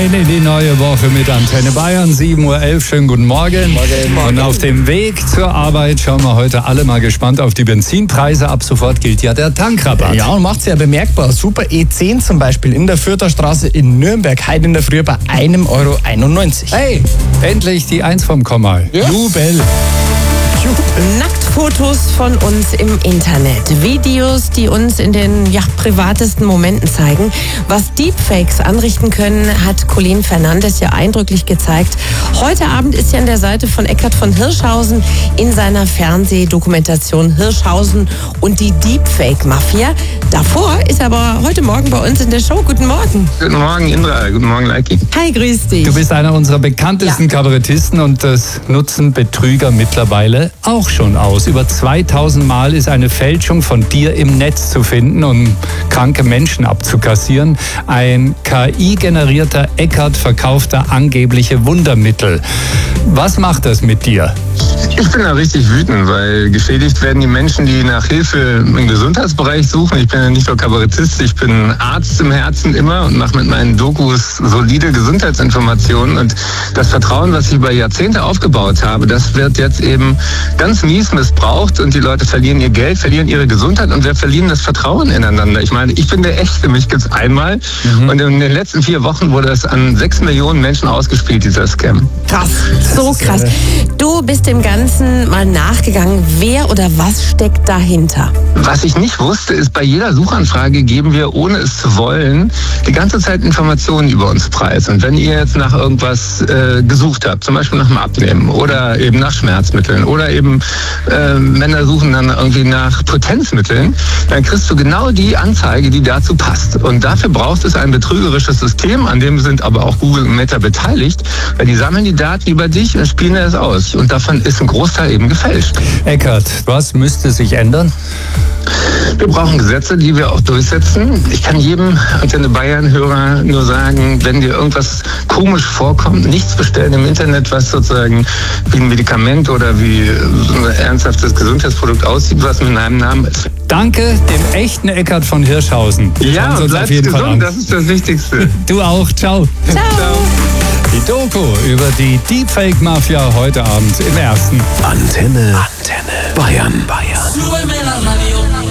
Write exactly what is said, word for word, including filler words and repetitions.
In die neue Woche mit Antenne Bayern, sieben Uhr elf. Schönen guten Morgen. Morgen. Und auf dem Weg zur Arbeit schauen wir heute alle mal gespannt auf die Benzinpreise. Ab sofort gilt ja der Tankrabatt. Ja, und macht es ja bemerkbar. Super E zehn zum Beispiel in der Fürther Straße in Nürnberg, heute in der Früh bei einem Euro einundneunzig. Hey, endlich die Eins vom Komma. Ja. Jubel. Nacktfotos von uns im Internet. Videos, die uns in den ja, privatesten Momenten zeigen. Was Deepfakes anrichten können, hat Colleen Fernandes ja eindrücklich gezeigt. Heute Abend ist ja an der Seite von Eckhard von Hirschhausen in seiner Fernsehdokumentation Hirschhausen und die Deepfake-Mafia. Davor ist er aber heute Morgen bei uns in der Show. Guten Morgen. Guten Morgen, Indra. Guten Morgen, Leiki. Hi, grüß dich. Du bist einer unserer bekanntesten Ja. Kabarettisten und das nutzen Betrüger mittlerweile auch schon aus. Über zweitausend Mal ist eine Fälschung von dir im Netz zu finden, um kranke Menschen abzukassieren. Ein K I-generierter Eckhard verkauft da angebliche Wundermittel. Was macht das mit dir? Ich bin da richtig wütend, weil geschädigt werden die Menschen, die nach Hilfe im Gesundheitsbereich suchen. Ich bin ja nicht nur Kabarettist, ich bin Arzt im Herzen immer und mache mit meinen Dokus solide Gesundheitsinformationen. Und das Vertrauen, was ich über Jahrzehnte aufgebaut habe, das wird jetzt eben ganz mies missbraucht und die Leute verlieren ihr Geld, verlieren ihre Gesundheit und wir verlieren das Vertrauen ineinander. Ich meine, ich bin der Echte, mich gibt's einmal mhm. und in den letzten vier Wochen wurde es an sechs Millionen Menschen ausgespielt, dieser Scam. Krass, so krass. Du bist dem Ganzen mal nachgegangen. Wer oder was steckt dahinter? Was ich nicht wusste, ist, bei jeder Suchanfrage geben wir, ohne es zu wollen, die ganze Zeit Informationen über uns preis. Und wenn ihr jetzt nach irgendwas äh, gesucht habt, zum Beispiel nach dem Abnehmen oder eben nach Schmerzmitteln oder eben äh, Männer suchen dann irgendwie nach Potenzmitteln, dann kriegst du genau die Anzeige, die dazu passt. Und dafür braucht es ein betrügerisches System, an dem sind aber auch Google und Meta beteiligt, weil die sammeln die Daten über dich und spielen das aus. Und davon ist ein Großteil eben gefälscht. Eckhard, was müsste sich ändern? Wir brauchen Gesetze, die wir auch durchsetzen. Ich kann jedem Antenne Bayern-Hörer nur sagen, wenn dir irgendwas komisch vorkommt, nichts bestellen im Internet, was sozusagen wie ein Medikament oder wie so ein ernsthaftes Gesundheitsprodukt aussieht, was mit einem Namen ist. Danke dem echten Eckhard von Hirschhausen. Ja, Schauen Sie und uns bleib auf jeden Fall an. gesund, das ist das Wichtigste. Du auch, ciao. Ciao. Die Doku über die Deepfake-Mafia heute Abend im Ersten. Antenne, Antenne Bayern, Bayern.